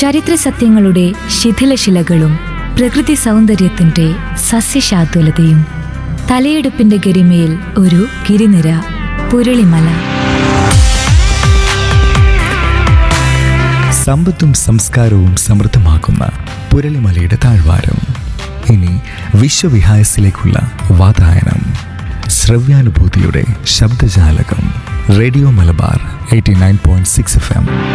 ചരിത്ര സത്യങ്ങളുടെ ശിഥിലശിലകളും പ്രകൃതി സൗന്ദര്യത്തിന്റെ സസ്യശാതുലതയും തലയെടുപ്പിന്റെ ഗരിമയിൽ ഒരു ഗിരിനിര, പുരളിമല. സമ്പത്തും സംസ്കാരവും സമൃദ്ധമാക്കുന്ന പുരളിമലയുടെ താഴ്വാരം. ഇനി വിശ്വവിഹായസിലേക്കുള്ള വാതായനം. ശ്രവ്യാനുഭൂതിയുടെ ശബ്ദജാലകം. Radio Malabar 89.6 FM.